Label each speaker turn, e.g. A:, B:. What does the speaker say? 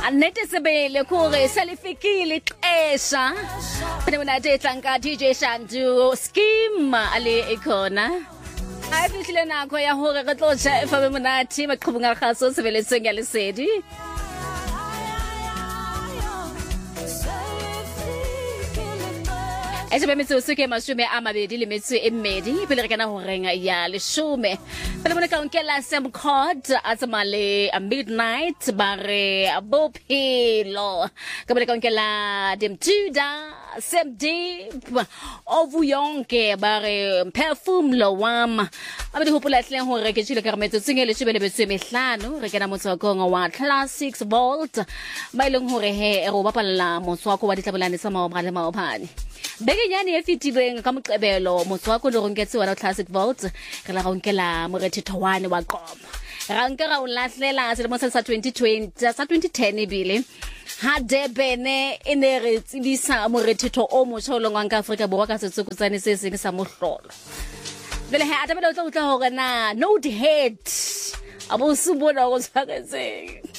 A: Nete sebele kore salifikile ixesha phela etlanka DJ Shandu scheme ale ikhona ayifihlile nakho ya hore re tlotsha efabe monathi maqhubunga khaso sebele sengalesedi Ejebe metso ke masume a mabedi le metso e mmedi pele re kana ho renga ya lesome pele mona ka nkela Sam Cod atsamale a midnight bare bophelo ka pele ka nkela dem tuda Sam Deep ovu yonke bare perfume lo wam abedi hopola tleng hore ke tshile ka metso tsengele tshebele betso mehlano re kana motso ka wa classics vault ba ileng hore he ro bapalla motso wa ditlabolane tsa maobale maobane Begenyane e fitileng ka moqebelo motho wa go le ronketse wa classic vault re la ronkela morethethowane wa qomo ra nkara o lahlela selemo sa 2020 sa 2010 ebile ha debene ene re tsibisa morethetho o motho lo ngwa ka Afrika borwa ka setsukutsane se seng sa mohlolo bele ha atabela o tla hore na no head abo subona go tshwaretseng